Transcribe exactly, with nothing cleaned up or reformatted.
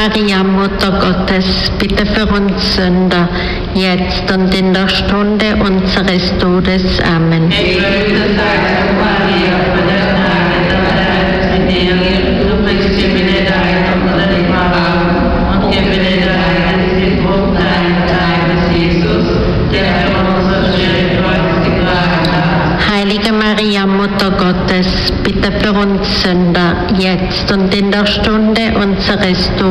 Maria, Mutter Gottes, bitte für uns Sünder, jetzt und in der Stunde unseres Todes. Amen. Gegrüßet seist du, Maria, von der Gnade, der Herr ist mit dir. Du bist gebenedeit unter den Frauen und gebenedeit ist die Frucht deines Leibes, Jesus, der für unsere Schuld kreuz getragen hat. Heilige Maria, Mutter Gottes, bitte für uns Sünder, jetzt und in der Stunde unseres Todes.